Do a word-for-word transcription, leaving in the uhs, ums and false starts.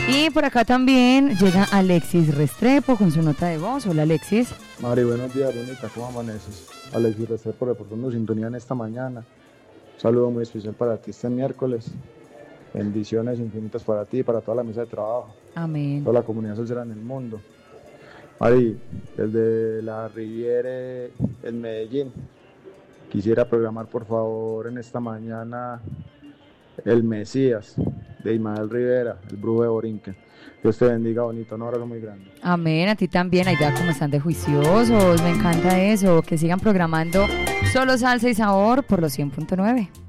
Y por acá también llega Alexis Restrepo con su nota de voz. Hola, Alexis. Mari, buenos días, bonita, ¿cómo amaneces? Alexis Restrepo reportando sintonía en esta mañana. Un saludo muy especial para ti este miércoles. Bendiciones infinitas para ti y para toda la mesa de trabajo. Amén. Toda la comunidad social en el mundo. Mari, desde la Riviera en Medellín, quisiera programar por favor en esta mañana El Mesías de Ismael Rivera, el brujo de Borinquen. Dios te bendiga, bonito, un abrazo muy grande. Amén, a ti también. Ahí vea cómo están de juiciosos, me encanta eso, que sigan programando Solo Salsa y Sabor por los cien punto nueve.